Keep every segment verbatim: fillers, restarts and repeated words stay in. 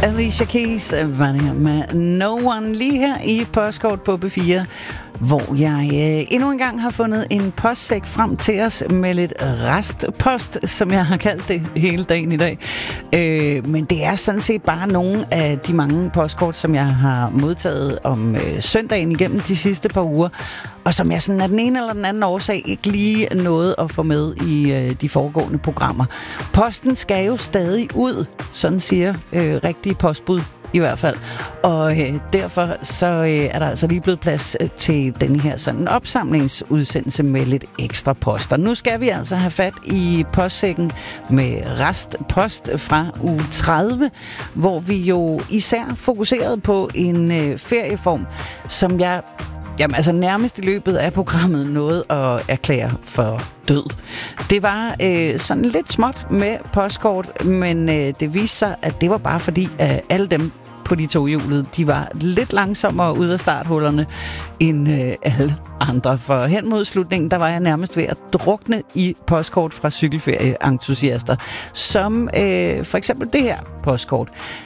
Alicia Keys var det her med No One lige her i Postkort på B fire, hvor jeg øh, endnu en gang har fundet en postsæk frem til os med lidt restpost, som jeg har kaldt det hele dagen i dag. Øh, men det er sådan set bare nogle af de mange postkort, som jeg har modtaget om øh, søndagen igennem de sidste par uger, og som jeg sådan af den ene eller den anden årsag ikke lige nåede at få med i øh, de foregående programmer. Posten skal jo stadig ud, sådan siger øh, rigtige postbud i hvert fald. Og øh, derfor så øh, er der altså lige blevet plads øh, til den her sådan opsamlingsudsendelse med lidt ekstra poster. Nu skal vi altså have fat i postsækken med restpost fra uge tredive, hvor vi jo især fokuserede på en øh, ferieform, som jeg Jamen altså nærmest i løbet af programmet nåede at erklære for død. Det var øh, sådan lidt småt med postkort, men øh, det viste sig, at det var bare fordi, at alle dem på de tohjulede, de var lidt langsommere ud af starthullerne end øh, alle andre. For hen mod slutningen, der var jeg nærmest ved at drukne i postkort fra cykelferieentusiaster, som øh, for eksempel det her postkort.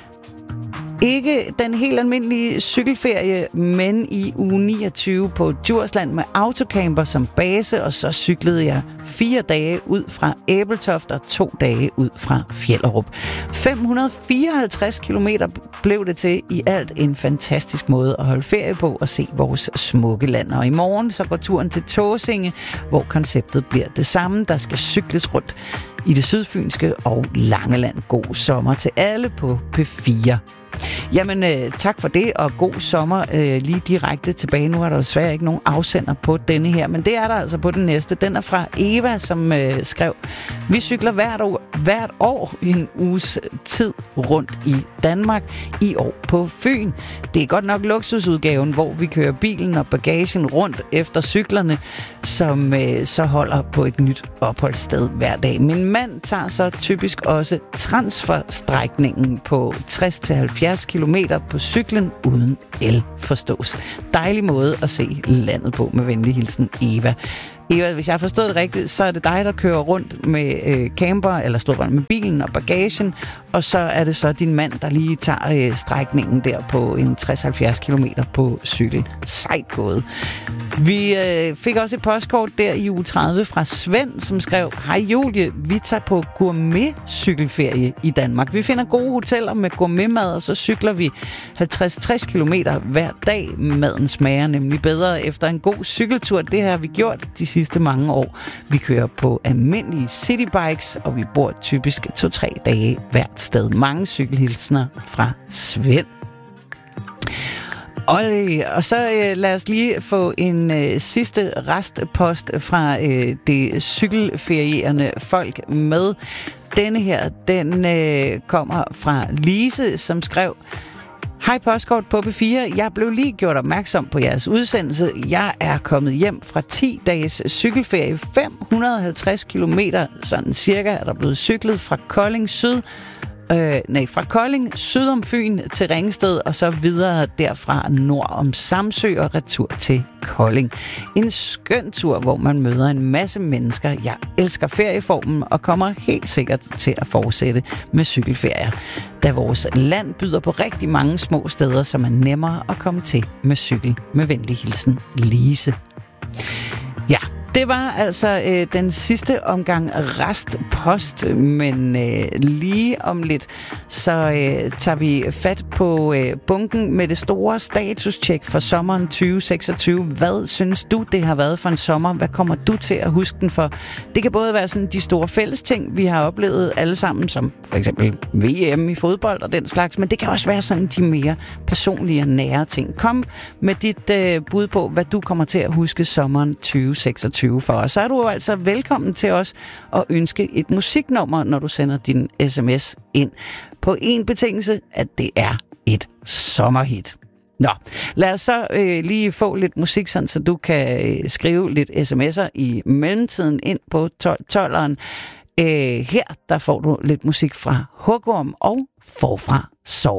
Ikke den helt almindelige cykelferie, men i uge niogtyve på Djursland med autocamper som base, og så cyklede jeg fire dage ud fra Æbeltoft og to dage ud fra Fjellerup. fem hundrede fireoghalvtreds kilometer blev det til i alt, en fantastisk måde at holde ferie på og se vores smukke land. Og i morgen så går turen til Tåsinge, hvor konceptet bliver det samme. Der skal cykles rundt i det sydfynske og Langeland. God sommer til alle på P fire. Jamen, øh, tak for det, og god sommer øh, lige direkte tilbage. Nu er der desværre ikke nogen afsender på denne her, men det er der altså på den næste. Den er fra Eva, som øh, skrev: Vi cykler hvert år, hvert år i en uges tid rundt i Danmark, i år på Fyn. Det er godt nok luksusudgaven, hvor vi kører bilen og bagagen rundt efter cyklerne, som øh, så holder på et nyt opholdssted hver dag. Min mand tager så typisk også transferstrækningen på tres til halvfjerds kilometer på cyklen uden el, forstås. Dejlig måde at se landet på, med venlig hilsen Eva. Eva, hvis jeg har forstået det rigtigt, så er det dig, der kører rundt med øh, camper, eller står rundt med bilen og bagagen, og så er det så din mand, der lige tager øh, strækningen der på en tres til halvfjerds kilometer på cykel. Sejt gået. Vi øh, fik også et postkort der i uge tredive fra Svend, som skrev: Hej Julie, vi tager på gourmet-cykelferie i Danmark. Vi finder gode hoteller med gourmetmad, og så cykler vi halvtreds til tres kilometer hver dag. Maden smager nemlig bedre efter en god cykeltur. Det har vi gjort de sidste mange år. Vi kører på almindelige citybikes, og vi bor typisk to-tre dage hvert sted. Mange cykelhilsner fra Svend. Og, og så øh, lad os lige få en øh, sidste restpost fra øh, det cykelferierende folk med. Denne her, den øh, kommer fra Lise, som skrev: Hej Postkort på B fire. Jeg blev lige gjort opmærksom på jeres udsendelse. Jeg er kommet hjem fra ti dages cykelferie. fem hundrede og halvtreds kilometer, sådan cirka, er der blevet cyklet fra Kolding Syd. Øh, nej, fra Kolding syd om Fyn til Ringsted, og så videre derfra nord om Samsø og retur til Kolding. En skøn tur, hvor man møder en masse mennesker. Jeg elsker ferieformen og kommer helt sikkert til at fortsætte med cykelferier, da vores land byder på rigtig mange små steder, som er nemmere at komme til med cykel. Med venlig hilsen, Lise. Ja, det var altså øh, den sidste omgang restpost, men øh, lige om lidt, så øh, tager vi fat på øh, bunken med det store statuscheck for sommeren tyve seksogtyve. Hvad synes du, det har været for en sommer? Hvad kommer du til at huske den for? Det kan både være sådan de store fælles ting, vi har oplevet alle sammen, som for eksempel V M i fodbold og den slags, men det kan også være sådan de mere personlige og nære ting. Kom med dit øh, bud på, hvad du kommer til at huske sommeren tyve seksogtyve for os. Så er du jo altså velkommen til os at ønske et musiknummer, når du sender din sms ind. På en betingelse, at det er et sommerhit. Nå, lad os så øh, lige få lidt musik, sådan, så du kan øh, skrive lidt sms'er i mellemtiden ind på tolveren. Øh, her der får du lidt musik fra Hugorm og Forfra Sov.